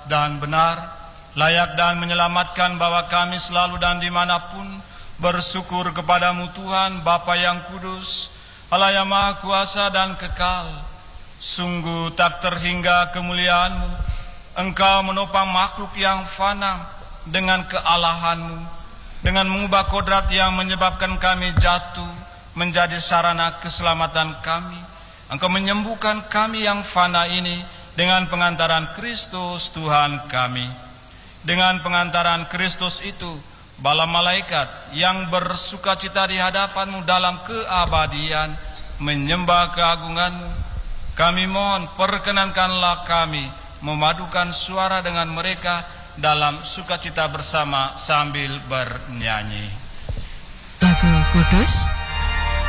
dan benar, layak dan menyelamatkan bahwa kami selalu dan dimanapun bersyukur kepadamu Tuhan, Bapa yang kudus, Allah yang maha kuasa dan kekal. Sungguh tak terhingga kemuliaan-Mu. Engkau menopang makhluk yang fana dengan kealahan-Mu, dengan mengubah kodrat yang menyebabkan kami jatuh menjadi sarana keselamatan kami. Engkau menyembuhkan kami yang fana ini dengan pengantaran Kristus Tuhan kami. Dengan pengantaran Kristus itu, bala malaikat yang bersukacita di hadapan-Mu dalam keabadian menyembah keagungan-Mu. Kami mohon perkenankanlah kami memadukan suara dengan mereka dalam sukacita bersama sambil bernyanyi. Lagu Kudus